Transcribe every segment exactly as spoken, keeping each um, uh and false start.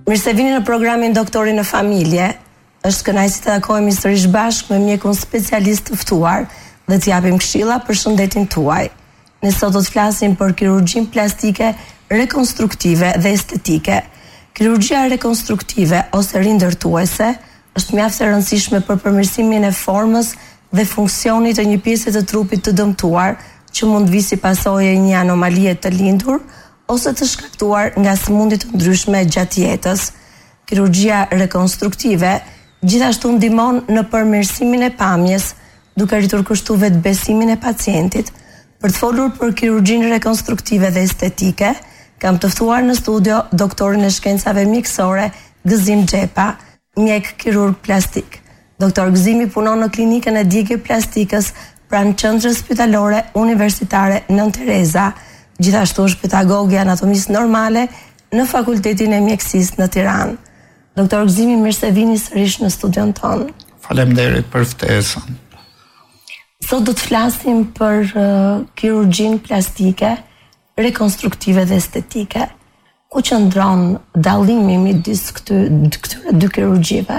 Mirë se vini në programin Doktori në Familje. Është kënaqësi të takohemi sërish bashkë me mjekun specialist të ftuar dhe të japim këshilla për shëndetin tuaj. Ne sot do të flasim për kirurgjinë plastike rekonstruktive dhe estetike. Kirurgjia rekonstruktive ose rindërtuese është mjaft e rëndësishme për përmirësimin e formës dhe funksionit të një pjese të trupit të dëmtuar që mund vi si pasojë e një anomalie të lindur ose të shkaktuar nga sëmundje të ndryshme gjatë jetës. Kirurgjia rekonstruktive gjithashtu ndihmon në përmirësimin e pamjes, duke rritur kushtu vetbesimin e pacientit. Për të folur për kirurgjinë rekonstruktive dhe estetike, kam të ftuar në studio doktorin e shkencave mjekësore Gëzim Xhepa, mjek kirurg plastik. Doktor Gëzimi punon në klinikën e djegje plastikës pranë qendrës spitalore universitare Nën Tereza. Gjithashtu është pedagog i anatomisë normale në Fakultetin e Mjekësisë në Tiranë. Doktor Gëzimi, mirë se vini sërish në studion tonë. Faleminderit për ftesën. Sot do të flasim për uh, kirurgjinë plastike, rekonstruktive dhe estetike. Ku qëndron dallimi midis këtyre dy kirurgjive?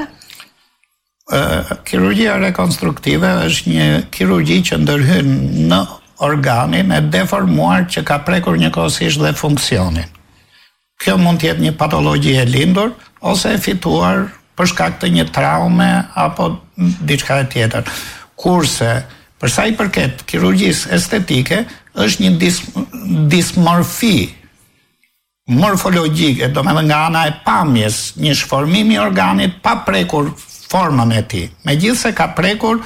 Uh, kirurgjia rekonstruktive është një kirurgji që ndërhyn në organin e deformuar që ka prekur njëkohësisht dhe funksionin. Kjo mund të jetë një patologji e lindur ose e fituar për shkak të një traume apo diçka tjetër. Kurse për sa i përket kirurgjisë estetike është një dis, dismorfi morfologjike, domethënë nga ana e pamjes, një shformim i organit pa prekur formën e tij. Megjithse ka prekur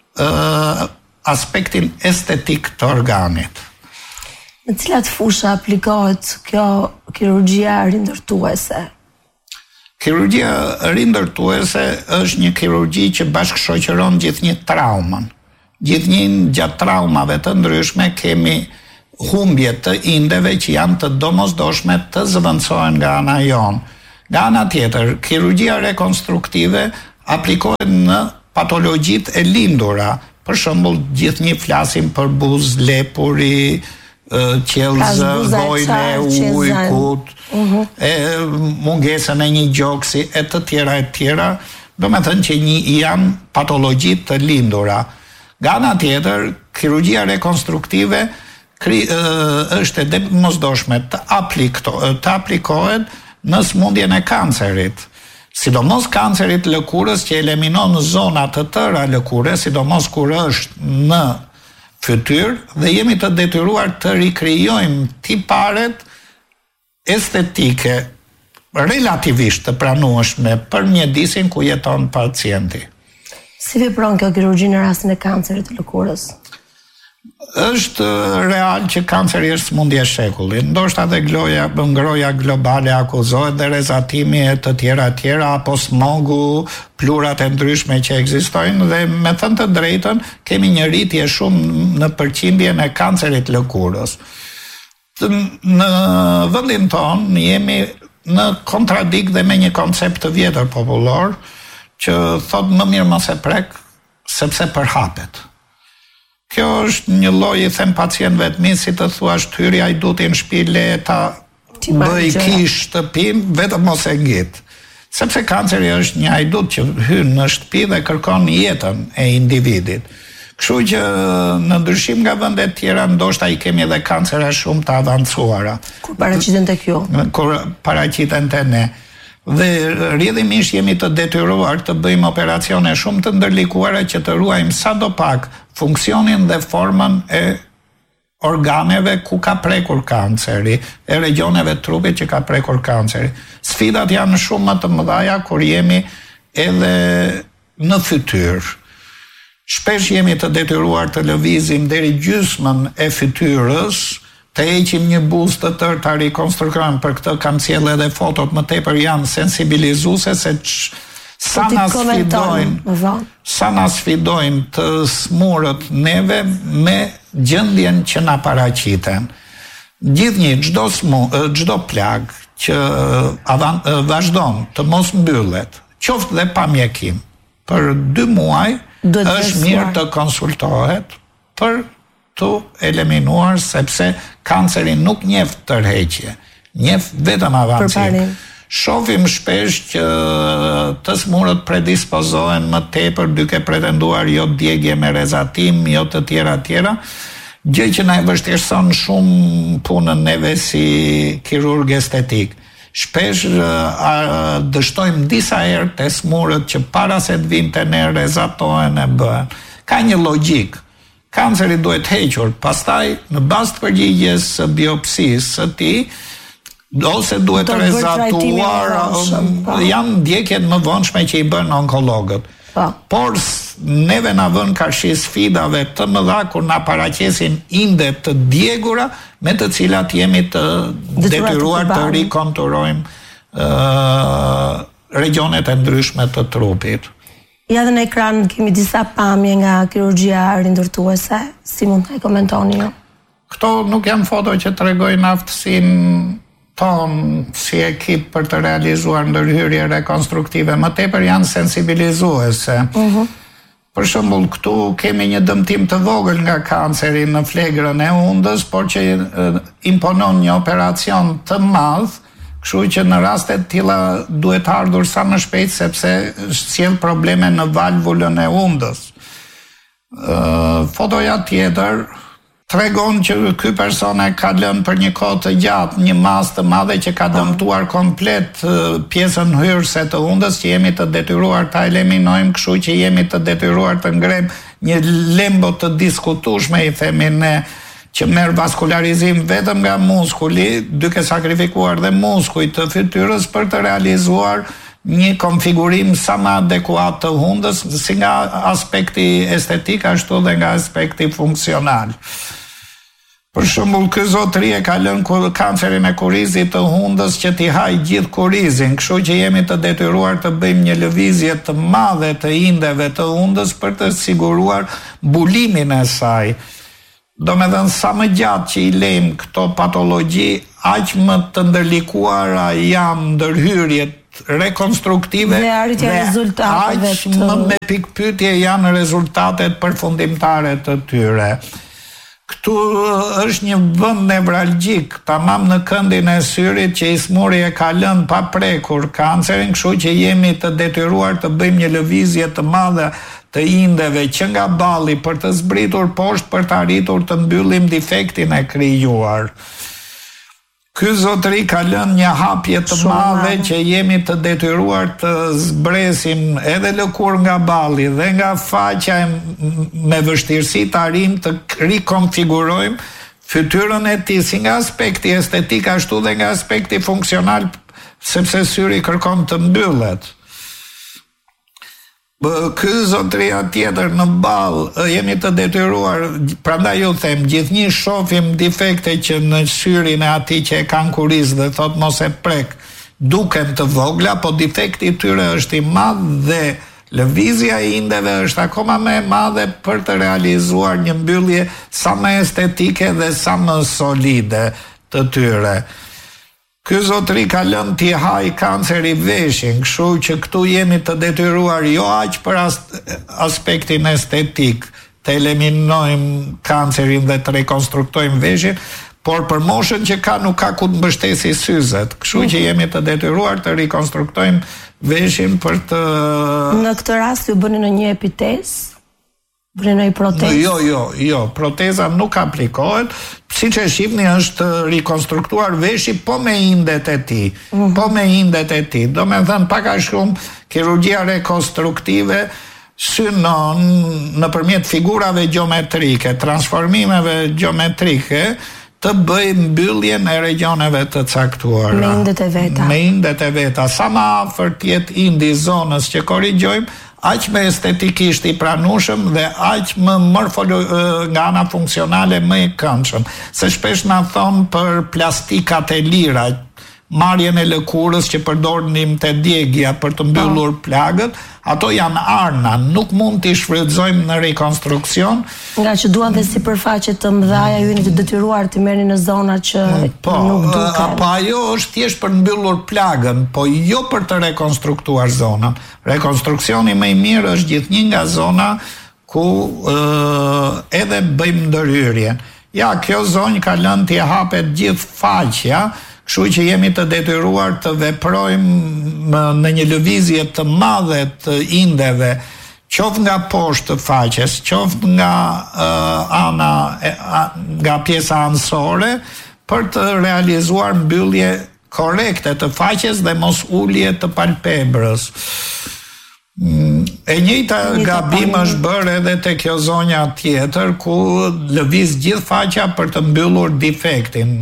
ë aspektin estetik të organit. Në cilat fusha aplikohet kjo kirurgjia rindërtuese? Kirurgjia rindërtuese është një kirurgji që bashkëshoqëron gjithë një traumën. Gjithë një gjatë traumave të ndryshme kemi humbje të indeve që janë të domosdoshme të zëvendësohen nga ana jonë. Nga ana tjetër, kirurgjia rekonstruktive aplikohet në patologjitë e lindura. Për shembull, gjithë një flasim për buzë, lepuri, qelzë, vojnë e ujkut, uh-huh. e mungesën e një gjoksi, e të tjera e tjera, do me thënë që një janë patologjitë të lindura. Nga ana tjetër, kirurgjia rekonstruktive kri, uh, është e domosdoshme të, të aplikohet në sëmundjen e kancerit. Sidomos kancerit lëkurës që eliminon zona të tëra lëkure, sidomos kur është në fytyrë dhe jemi të detyruar të rikrijojmë tiparet estetike relativisht të pranueshme për mjedisin ku jeton pacienti. Si vepron kjo kirurgji në rastin e kancerit të lëkurës? Është real që kanceri është sëmundje e shekullit. Ndoshta edhe gloja, ngroja globale akuzohet dhe rezatimi e të tjera tjera apo smogu, plurat e ndryshme që ekzistojnë dhe me thënë të drejtën kemi një rritje shumë në përqindjen e kancerit lëkurës. Në vendin tonë jemi në kontradikt dhe me një koncept të vjetër popullor që thot më mirë mos e prek sepse përhapet. Kjo është një lloj i them pacientëve të mi, si të thuash hyrja i dutin shtëpi le ta bëj kish shtëpin, vetëm mos e ngit. Sepse kanceri është një ajdut që hyn në shtëpi dhe kërkon jetën e individit. Kështu që në ndryshim nga vende të tjera ndoshta i kemi edhe kancera shumë të avancuara. Kur paraqiten tek ju? Kur paraqiten te ne. Dhe rrjedhimisht jemi të detyruar të bëjmë operacione shumë të ndërlikuara që të ruajmë sadopak funksionin dhe formën e organeve ku ka prekur kanceri, e regioneve të trupit që ka prekur kanceri. Sfidat janë shumë më të mëdha kur jemi edhe në fytyrë. Shpesh jemi të detyruar të lëvizim deri gjysmën e fytyrës, të heqim një buzë të tërë, ta rikonstruojmë. Për këtë kam sjellë edhe fotot më tepër janë sensibilizuese se ç, sa na sfidojnë, sa na sfidojnë të smurët neve me gjendjen që na paraqiten. Gjithnjë çdo smu, çdo plag që avan, vazhdon të mos mbyllet, qoftë dhe pa mjekim, për dy muaj është mirë të konsultohet për të eliminuar, sepse kanceri nuk njeh tërheqje, njeh vetëm avancim. shohim shpesh që të smurët predispozohen më tepër duke pretenduar jo djegje me rezatim, jo të tjera tjera, gjë që na e vështirëson shumë punën neve si kirurg estetik. Shpesh a, dështojmë disa herë të smurët që para se të vinë të ne rezatohen e bëhen. Ka një logjik. Kanceri duhet hequr, pastaj në bazë të përgjigjes së biopsisë së tij, ose duhet rezatuar, janë ndjekjet më vonshme që i bën onkologët. Por neve na vën karshi sfidave të mëdha kur na paraqesin inde të djegura me të cilat jemi të detyruar të rikonturojmë uh, regionet e ndryshme të trupit. Ja dhe në ekran kemi disa pamje nga kirurgjia rindërtuese, si mund të e komentoni ju? Këto nuk janë foto që të regojnë aftësinë tonë si ekip për të realizuar ndërhyrje rekonstruktive, më tepër janë sensibilizuese. Uh-huh. Për shembull, këtu kemi një dëmtim të vogël nga kanceri në flegrën e undës, por që imponon një operacion të madh, kështu që në rastet tilla duhet ardhur sa më shpejt sepse sjell probleme në valvulën e undës. Uh, fotoja tjetër tregon që ky person e ka lënë për një kohë të gjatë një masë të madhe që ka dëmtuar komplet uh, pjesën hyrëse të undës, që jemi të detyruar ta eliminojmë, kështu që jemi të detyruar të ngrem një lembo të diskutueshme, i themi ne, që merr vaskularizim vetëm nga muskuli, duke sakrifikuar dhe muskujt të fytyrës për të realizuar një konfigurim sa më adekuat të hundës, si nga aspekti estetik ashtu dhe nga aspekti funksional. Për shembull, ky zotëri e ka lënë kancerin e kurizit të hundës që t'i haj gjithë kurizin, kështu që jemi të detyruar të bëjmë një lëvizje të madhe të indeve të hundës për të siguruar mbulimin e saj. Do me dhënë sa më gjatë që i lejmë këto patologji, aq më të ndërlikuara janë ndërhyrjet rekonstruktive dhe arritja e rezultateve, aq më me pikpyetje janë rezultatet përfundimtare të tyre. Këtu është një vend nevralgjik, tamam në këndin e syrit, që i smuri e ka lënë pa prekur kancerin, kështu që jemi të detyruar të bëjmë një lëvizje të madhe të indeve që nga balli për të zbritur poshtë për të arritur të mbyllim defektin e krijuar. Ky zotëri ka lënë një hapje të madhe që jemi të detyruar të zbresim edhe lëkur nga balli dhe nga faqja me vështirësi të arrim të rikonfigurojmë fytyrën e tij si nga aspekti estetik ashtu dhe nga aspekti funksional, sepse syri kërkon të mbyllet. Ky zotëria tjetër në ballë jemi të detyruar, prandaj ju them, gjithnjë shohim defekte që në syrin e atij që e kanë kuriz dhe thot mos e prek, duken të vogla, po defekti i tyre është i madh dhe lëvizja e indeve është akoma më e madhe për të realizuar një mbyllje sa më estetike dhe sa më solide të tyre. Ky zotëri ka lënë t'i haj kanceri veshin, kështu që këtu jemi të detyruar jo aq për as, aspektin estetik, të eliminojmë kancerin dhe të rekonstruktojmë veshin, por për moshën që ka nuk ka ku të mbështesi syzet, kështu që jemi të detyruar të rekonstruktojmë veshin për të... Në këtë rast ju bëni në një epitesë? Bëni në një protezë? Jo, jo, jo, proteza nuk aplikohet, siç e shihni është rikonstruktuar veshi po me indet e tij, uh-huh. po me indet e tij. Do me thënë pak a shumë kirurgjia rekonstruktive synon nëpërmjet figurave gjeometrike, transformimeve gjeometrike, të bëj mbylljen e regioneve të caktuara. Me indet e veta. Me indet e veta. Sa më afër të jetë indi zonës që korrigjojmë, aq më estetikisht i pranueshëm dhe aq më morfolo nga ana funksionale më i këndshëm. Se shpesh na thon për plastikat e lira, marrjen e lëkurës që përdornim te djegja për të mbyllur plagët, ato janë arna, nuk mund t'i shfrytëzojmë në rekonstruksion. Nga që duan dhe sipërfaqe të mëdha, ju jeni të detyruar të merrni në zona që po, nuk duken. Apo ajo është thjesht për mbyllur plagën, po jo për të rekonstruktuar zonën. Rekonstruksioni më i mirë është gjithnjë nga zona ku uh, edhe bëjmë ndërhyrjen. Ja, kjo zonjë ka lënë t'i hapet gjithë faqja, Kështu që jemi të detyruar të veprojmë në një lëvizje të madhe të indeve, qoftë nga poshtë të faqes, qoftë nga uh, ana, uh, nga pjesa anësore, për të realizuar mbyllje korekte të faqes dhe mos ulje të palpebrës. E njëjta gabim është bërë edhe te kjo zonja tjetër, ku lëviz gjithë faqja për të mbyllur defektin.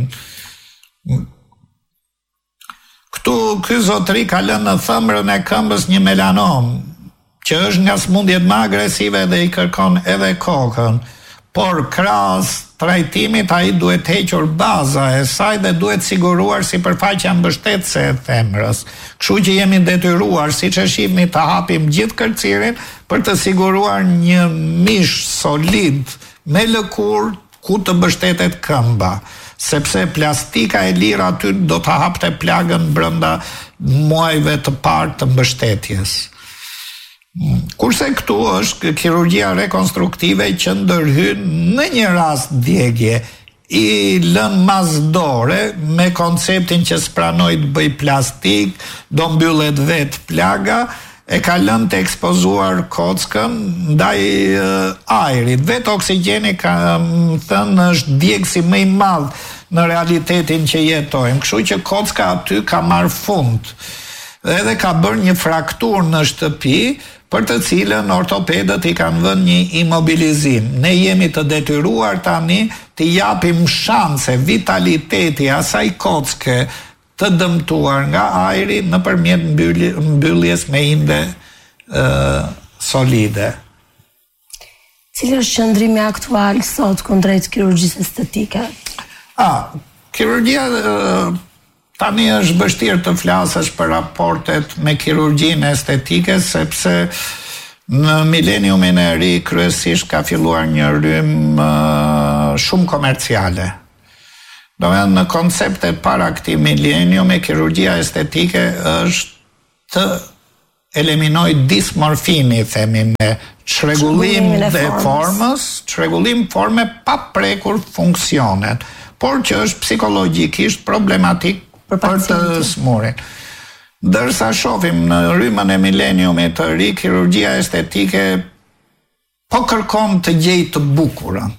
Këtu ky zotëri ka lënë në thëmbrën e këmbës një melanom, që është nga smundjet më agresive dhe i kërkon edhe kokën, por krahas trajtimit ai duhet hequr baza e saj dhe duhet siguruar sipërfaqja mbështetëse e themrës. Kështu që jemi detyruar, siç e shihni, të hapim gjithë kërcirin për të siguruar një mish solid me lëkurë ku të mbështetet këmba, sepse plastika e lirë aty do të hapte plagën brenda muajve të parë të mbështetjes. Kurse këtu është kirurgjia rekonstruktive që ndërhyn në një rast djegje i lën masdore me konceptin që s'pranoj të bëj plastik, do mbyllet vet plaga, e ka lënë të ekspozuar kockën ndaj uh, ajrit. Vetë oksigjeni ka më thënë është djegësi më i madh në realitetin që jetojmë, kështu që kocka aty ka marrë fund. Edhe ka bërë një frakturë në shtëpi, për të cilën ortopedët i kanë vënë një imobilizim. Ne jemi të detyruar tani të japim shanse, vitaliteti asaj kocke të dëmtuar nga ajri nëpërmjet mbylljes me inde uh, solide. Cili është qëndrimi aktual sot kundrejt kirurgjisë estetike? Ah, kirurgjia uh, tani është vështirë të flasësh për raportet me kirurgjinë estetike, sepse në mileniumin e ri kryesisht ka filluar një rrymë uh, shumë komerciale. Do me në konceptet para këtij mileniumi, kirurgjia estetike është të eliminoj dismorfini, themi ne, çrregullim dhe formës, çrregullim forme pa prekur funksionet, por që është psikologjikisht problematik për, për të smurin. Dërsa shohim në rrymën e mileniumit të ri, kirurgjia estetike po kërkon të gjejë të bukurën,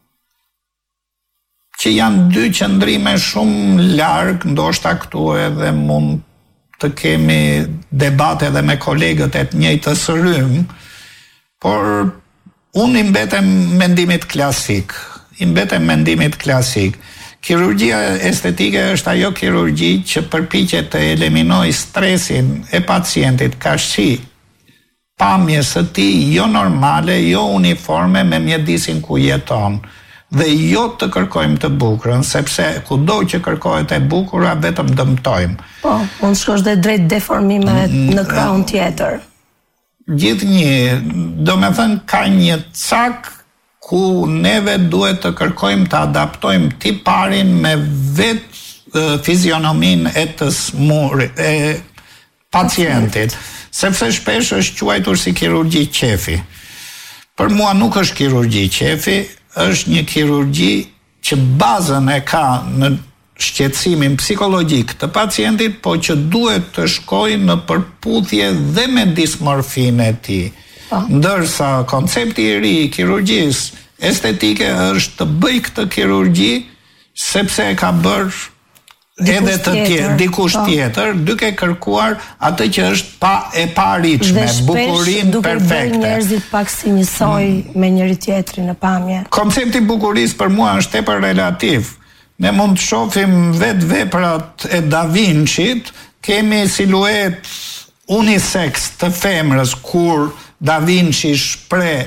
që janë dy qëndrime shumë larg, ndoshta këtu edhe mund të kemi debate edhe me kolegët e të njëjtës rrymë, por unë i mbetem mendimit klasik, i mbetem mendimit klasik. Kirurgjia estetike është ajo kirurgji që përpiqet të eliminojë stresin e pacientit, kaqësi pamjes së tij jo normale, jo uniforme me mjedisin ku jeton, dhe jo të kërkojmë të bukurën, sepse kudo që kërkohet e bukura vetëm dëmtojmë. Po, mund shkosh dhe drejt deformimeve në krahun tjetër. Gjithnjë, do me thënë, ka një cak ku neve duhet të kërkojmë të adaptojmë tiparin me vetë fizionomin e të smur e pacientit, sepse shpesh është quajtur si kirurgji qefi. Për mua nuk është kirurgji qefi, është një kirurgji që bazën e ka në shqetësimin psikologjik të pacientit, po që duhet të shkojë në përputhje dhe me dismorfinë e tij. Ndërsa koncepti i ri i kirurgjisë estetike është të bëj këtë kirurgji sepse e ka bërë edhe të tjetër, dikush tjetër, duke kërkuar atë që është pa e paritshme, bukurinë perfekte. Dhe njerëzit pak si njësoj mm. me njëri tjetrin në pamje. Koncepti bukurisë për mua është tepër relativ. Ne mund të shohim vetë veprat e Da Vinci-t, kemi siluet unisex të femrës kur Da Vinci shpreh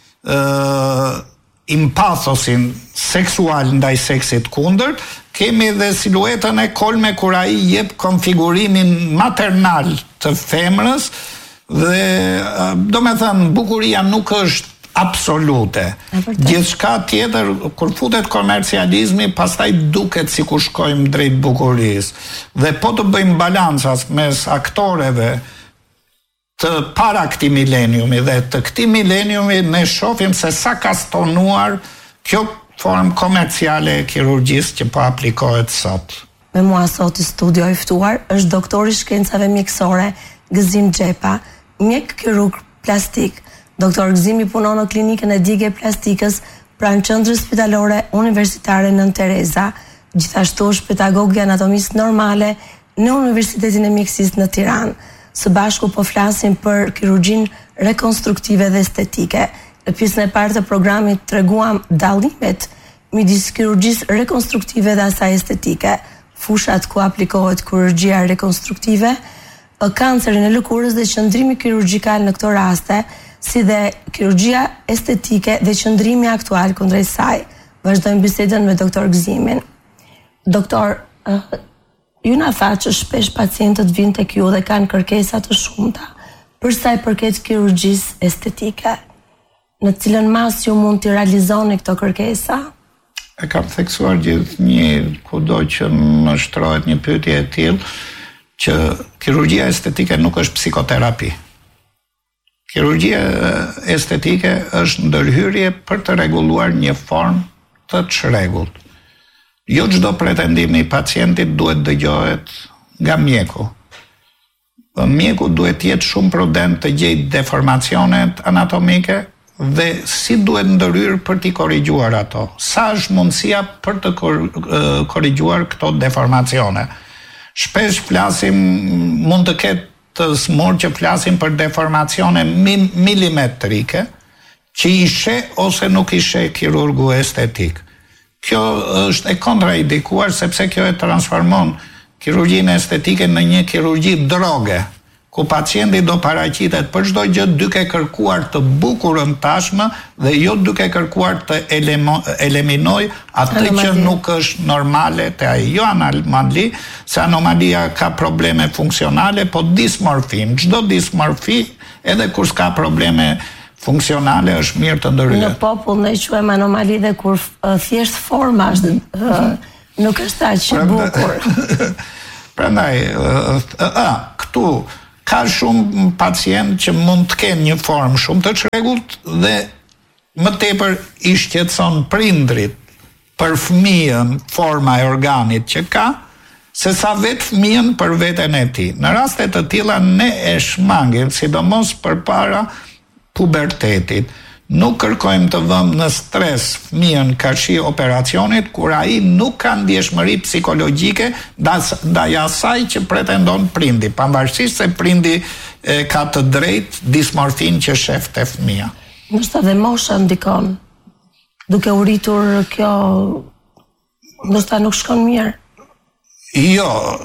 uh, impathosin seksual ndaj seksit kundërt, kemi dhe siluetën e kolme kur ai jep konfigurimin maternal të femrës dhe uh, do me thënë bukuria nuk është absolute. Gjithçka tjetër kur futet komercializmi pastaj duket sikur shkojmë drejt bukurisë. Dhe po të bëjmë balancas mes aktoreve të para këtij mileniumi dhe të këtij mileniumi, ne shohim se sa ka stonuar kjo formë komerciale e kirurgjisë që po aplikohet sot. me mua sot i studio i ftuar është doktori shkencave mjekësore Gëzim Xhepa, mjek kirurg plastik. Doktor Gëzimi punon në klinikën e Digë Plastikës pranë qendrës spitalore universitare Nën Tereza, gjithashtu është pedagog i anatomisë normale në Universitetin e Mjekësisë në Tiranë. Së bashku po flasim për kirurgjinë rekonstruktive dhe estetike. Në pjesën e parë të programit treguam dallimet midis kirurgjisë rekonstruktive dhe asaj estetike, fushat ku aplikohet kirurgjia rekonstruktive, kancerin e lëkurës dhe qëndrimi kirurgjikal në këto raste, si dhe kirurgjia estetike dhe qëndrimi aktual kundrejt saj. Vazhdojmë bisedën me doktor Gëzimin. Doktor, uh, ju na tha që shpesh pacientët vinë tek ju dhe kanë kërkesa të shumta për sa i përket kirurgjisë estetike. Në cilën mas ju mund të realizoni këto kërkesa? E kam theksuar gjithë një kudo që më shtrohet një pyetje e tillë që kirurgjia estetike nuk është psikoterapi. Kirurgjia estetike është ndërhyrje për të rregulluar një formë të çrregullt. Jo çdo pretendim i pacientit duhet dëgjohet nga mjeku. Mjeku duhet të jetë shumë prudent të gjejë deformacionet anatomike dhe si duhet ndërhyrë për t'i korrigjuar ato. Sa është mundësia për të korrigjuar këto deformacione. Shpesh flasim, mund të ketë të smur që flasim për deformacione milimetrike, që i sheh ose nuk i sheh kirurgu estetik. Kjo është e kontraindikuar sepse kjo e transformon kirurgjinë estetike në një kirurgji droge, ku pacienti do paraqitet për çdo gjë duke kërkuar të bukurën tashmë dhe jo duke kërkuar të eliminoj atë që nuk është normale te ai. Jo anomali, se anomalia ka probleme funksionale, po dismorfin. Çdo dismorfi, edhe kur s'ka probleme funksionale, është mirë të ndërhyet. Në popull ne quajmë anomali dhe kur uh, thjesht forma është uh, nuk është aq e bukur. Prandaj, uh, uh, uh, këtu ka shumë pacient që mund të kenë një formë shumë të çrregullt dhe më tepër i shqetëson prindrit për fëmijën forma e organit që ka, se sa vetë fëmijën për veten e tij. Në raste të tilla ne e shmangim, sidomos përpara pubertetit. Nuk kërkojmë të vëmë në stres fëmijën karshi operacionit, kur ai nuk ka ndjeshmëri psikologjike ndaj asaj që pretendon prindi, pavarësisht se prindi e, ka të drejtë dismorfin që shef te fëmia. Ndoshta dhe mosha ndikon. Duke u rritur kjo, ndoshta nuk shkon mirë. Jo,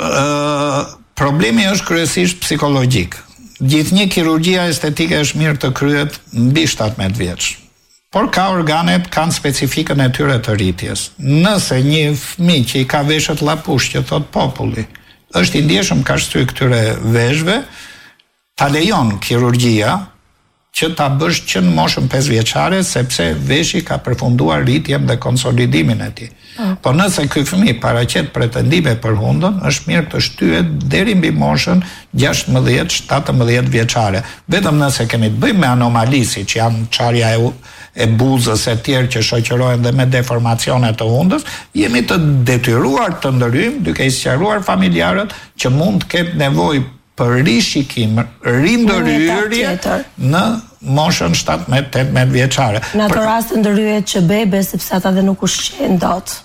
ë, problemi është kryesisht psikologjik. Gjithnjë kirurgjia estetike është mirë të kryhet mbi shtatëmbëdhjetë vjeç. Por ka organet kanë specifikën e tyre të rritjes. Nëse një fëmijë që i ka veshët llapush, që thot populli, është i ndjeshëm ka shtyr këtyre veshëve, ta lejon kirurgjia që ta bësh që në moshën pesë vjeçare, sepse veshi ka përfunduar rritjen dhe konsolidimin e tij. Po nëse ky fëmijë paraqet pretendime për hundën, është mirë të shtyhet deri mbi moshën gjashtëmbëdhjetë shtatëmbëdhjetë vjeçare. Vetëm nëse kemi të bëjmë me anomali, siç janë çarja e, e buzës e tjerë që shoqërohen dhe me deformacione të hundës, jemi të detyruar të ndërhyjmë duke i sqaruar familjarët që mund të ketë nevojë për rishikim, rindërhyrje në moshën shtatëmbëdhjetë tetëmbëdhjetë vjeçare. Në ato raste ndërhyjet që bebe, sepse ata dhe nuk ushqejnë dot.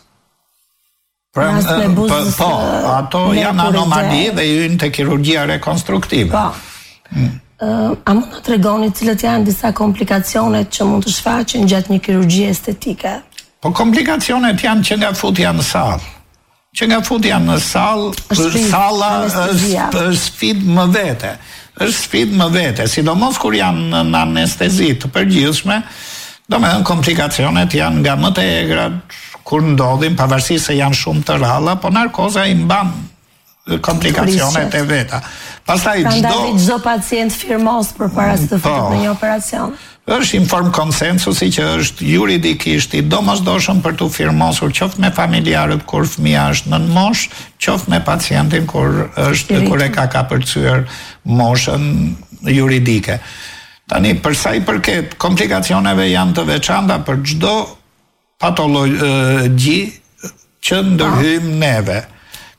Pra, po, po, ato janë anomali dhe hyjnë te kirurgjia rekonstruktive. Po. Mm. Uh, a mund të tregoni cilët janë disa komplikacionet që mund të shfaqen gjatë një kirurgjie estetike? Po komplikacionet janë që nga futja në sallë. Që nga futja në sallë, salla është sfidë më vete. Është sfidë më vete, sidomos kur janë në anestezi të përgjithshme, domethënë komplikacionet janë nga më të egrat kur ndodhin, pavarësisht se janë shumë të rralla, po narkoza i mban komplikacionet e veta. Pastaj çdo çdo pacient firmos përpara se të futet në një operacion. Është inform konsensusi që është juridikisht i domosdoshëm për të firmosur qoftë me familjarët kur fëmia është nën moshë, qoftë me pacientin kur është kur e ka kapërcyer moshën juridike. Tani për sa i përket komplikacioneve janë të veçanta për çdo patologji që ndërhyjmë neve.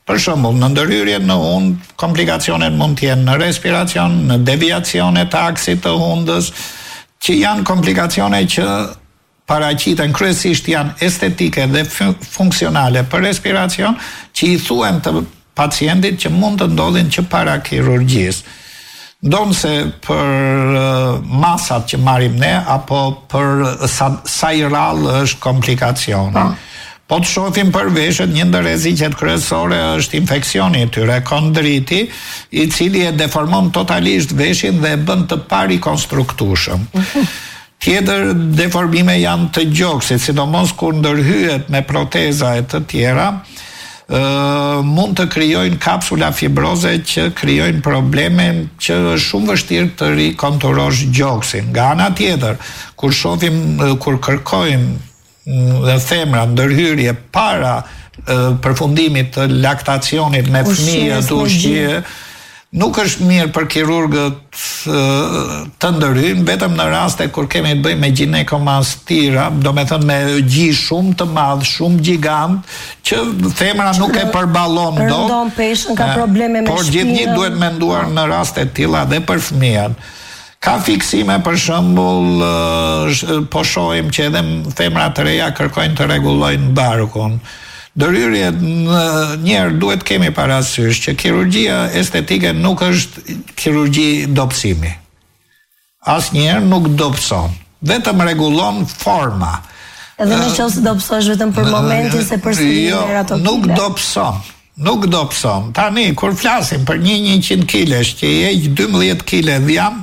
Për shembull, në ndërhyrje në hund, komplikacionet mund të jenë në respiracion, në deviacione të aksit të hundës, që janë komplikacione që paraqiten kryesisht janë estetike dhe funksionale për respiracion, që i thuhen të pacientit që mund të ndodhin që para kirurgjisë. Ndonë se për masat që marim ne, apo për sa, sa i rallë është komplikacione. Pa. Po të shohim për veshët, një ndër rreziqet kryesore është infeksioni i tyre, kondriti, i cili e deformon totalisht veshin dhe e bën të parikonstruktueshëm. Tjetër deformime janë të gjoksit, sidomos kur ndërhyet me proteza e të tjera, Uh, mund të krijojnë kapsula fibroze që krijojnë probleme që është shumë vështirë të rikonturosh gjoksin. Nga ana tjetër, kur shohim, kur kërkojmë dhe femra ndërhyrje para uh, përfundimit të laktacionit me fëmijë të ushqie, nuk është mirë për kirurgët të ndërhyjnë, vetëm në raste kur kemi të bëjmë me ginekomastira, do me thënë me gji shumë të madh, shumë gjigant, që femra nuk e përballon dot. Rëndon peshën, ka probleme me shpinën. Por gjithnjë duhet menduar në raste të tilla dhe për fëmijët. Ka fiksime, për shembull, po shohim që edhe femra të reja kërkojnë të rregullojnë barkun. Ndërhyrje njerë duhet kemi parasysh që kirurgjia estetike nuk është kirurgji dobësimi. Asnjëherë nuk dobëson, vetëm rregullon forma. Edhe në qoftë se dobësosh vetëm për momentin se përsëri jo, ato kile. Nuk dobëson. Nuk dobëson. Tani kur flasim për një njëqind kilesh që i heq dymbëdhjetë kile dhjam,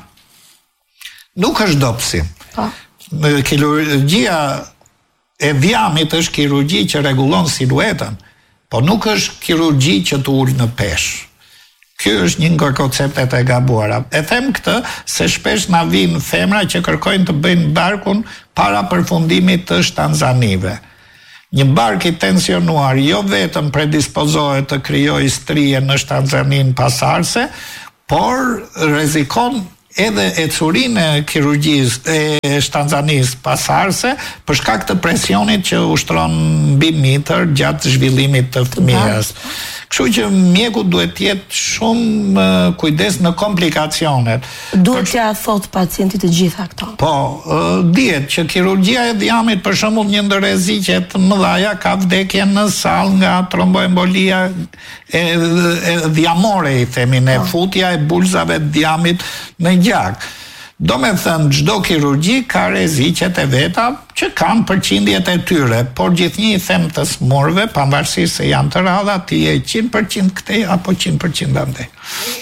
nuk është dobësim. Po. Kirurgjia e dhjamit është kirurgji që rregullon siluetën, po nuk është kirurgji që të ul në peshë. Ky është një nga konceptet e gabuara. E them këtë se shpesh na vinë femra që kërkojnë të bëjnë barkun para përfundimit të shtanzanive. Një bark i tensionuar jo vetëm predispozohet të krijojë strije në shtanzanin pasarse, por rrezikon edhe ecurinë e kirurgjisë e shtanzanisë pasarse për shkak të presionit që ushtron mbi mitër gjatë zhvillimit të fëmijës. Kështu që mjeku duhet të jetë shumë kujdes në komplikacionet. Duhet t'ia thot pacientit të gjitha këto. Po, dihet që kirurgjia e dhjamit për shembull një ndër rreziqet të mëdha ka vdekje në sallë nga tromboembolia e, e dhjamore, i themi ne, futja e bulzave të dhjamit në gjak. Do me thënë, çdo kirurgji ka rreziqet e veta që kanë përqindjet e tyre, por gjithnjë i them të smurve, pavarësisht se janë të rralla, ti je qind përqind këtej apo qind përqind andej.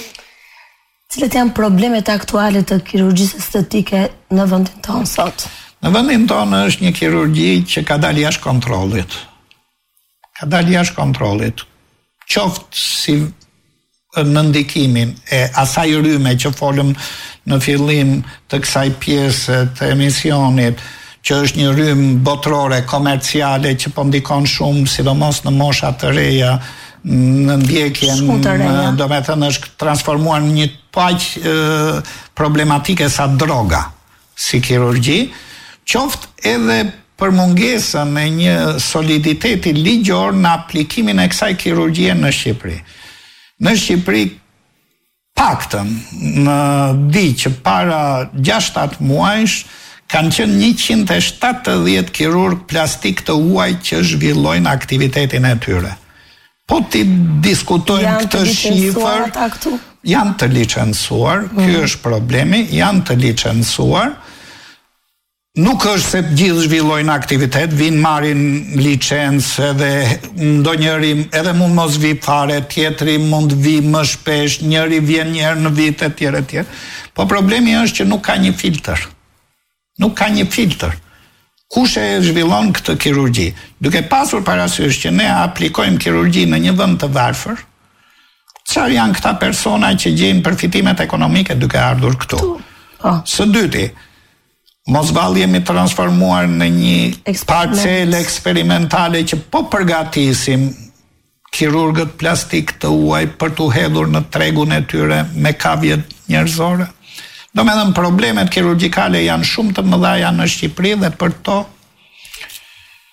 Cilat janë problemet aktuale të kirurgjisë estetike në vendin tonë sot? Në vendin tonë është një kirurgji që ka dalë jashtë kontrollit. Ka dalë jashtë kontrollit. Qoftë si në ndikimin e asaj rryme që folëm në fillim të kësaj pjese të emisionit, që është një rrymë botërore komerciale që po ndikon shumë, sidomos në mosha të reja, në ndjekjen, do me thënë është transformuar në një paq problematike sa droga si kirurgji, qoftë edhe për mungesën e një soliditeti ligjor në aplikimin e kësaj kirurgjie në Shqipëri. Në Shqipëri paktën në di që para gjashtë shtatë muajsh kanë qenë njëqind e shtatëdhjetë kirurg plastik të huaj që zhvillojnë aktivitetin e tyre. Po ti diskutojmë këtë shifër, janë të licencuar, mm. Ky është problemi, janë të licencuar. Nuk është se të gjithë zhvillojnë aktivitet, vinë marrin licencë edhe ndonjëri edhe mund mos vi fare, tjetri mund vi më shpesh, njëri vjen një herë në vit e tjerë e tjerë. Po problemi është që nuk ka një filtr. Nuk ka një filtr. Kush e zhvillon këtë kirurgji? Duke pasur parasysh që ne aplikojmë kirurgji në një vend të varfër, çfarë janë këta persona që gjejnë përfitimet ekonomike duke ardhur këtu? Së dyti, mos vallë jemi transformuar në një parcele eksperimentale që po përgatisim kirurgët plastik të huaj për t'u hedhur në tregun e tyre me kavjet njerëzore. Do me thënë, problemet kirurgjikale janë shumë të mëdha në Shqipëri dhe për to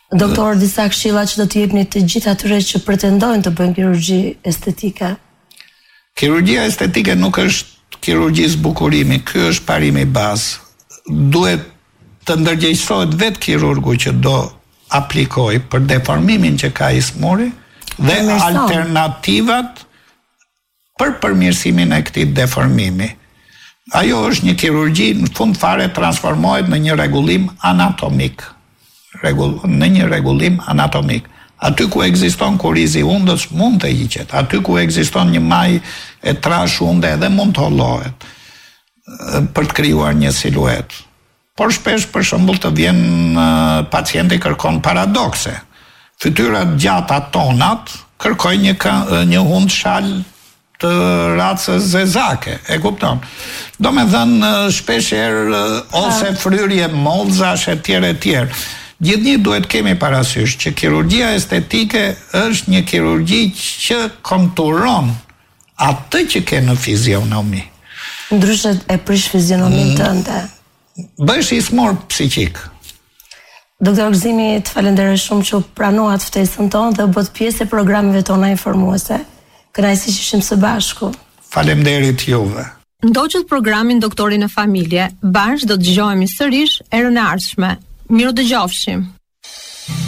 Doktor, disa këshilla që do t'i jepni të gjithë atyre që pretendojnë të bëjnë kirurgji estetike? Kirurgjia estetike nuk është kirurgji zbukurimi, ky është parimi bazë. Duhet të ndërgjegjësohet vetë kirurgu që do aplikoj për deformimin që ka i smuri dhe alternativat për përmirësimin e këtij deformimi. Ajo është një kirurgji në fund fare transformohet në një rregullim anatomik. Regull, në një rregullim anatomik. Aty ku ekziston kurizi undës mund të hiqet, aty ku ekziston një maj e trash unde edhe mund të hollohet për të krijuar një siluet. Por shpesh për shembull të vjen uh, pacienti kërkon paradokse. Fytyrat gjata tonat kërkojnë një një hund shal të racës zezake, e kupton? Do me thënë shpesh herë ose fryrje mollzash e tjerë e tjerë. Gjithnjë duhet kemi parasysh që kirurgjia estetike është një kirurgji që konturon atë që ke në fizionomi. Ndryshe e prish fizionomin mm. tënde. Bësh i smur psiqik. Doktor Gëzimi, të falenderoj shumë që pranuat ftesën tonë dhe bët pjesë e programeve tona informuese. Kënaqësi që ishim së bashku. Faleminderit juve. Ndoqët programin Doktori në familje, bashkë do të dëgjohemi sërish erën e ardhshme. Miru dëgjofshim.